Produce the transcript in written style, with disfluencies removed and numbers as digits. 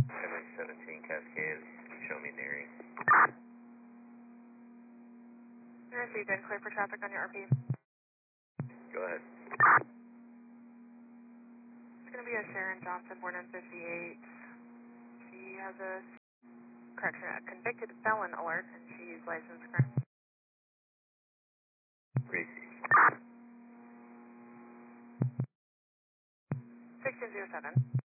17 Cascade, show me the area. I see you did clear for traffic on your RP. Go ahead. It's going to be a Sharon Johnson, born in 58. She has a convicted felon alert, and she's licensed correct. Gracie. 1607.